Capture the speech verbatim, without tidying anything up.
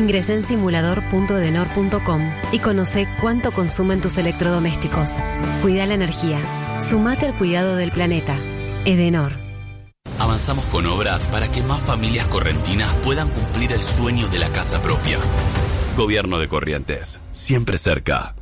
Ingresá en simulador punto edenor punto com y conoce cuánto consumen tus electrodomésticos. Cuida la energía. Sumate al cuidado del planeta. Edenor. Avanzamos con obras para que más familias correntinas puedan cumplir el sueño de la casa propia. Gobierno de Corrientes, siempre cerca.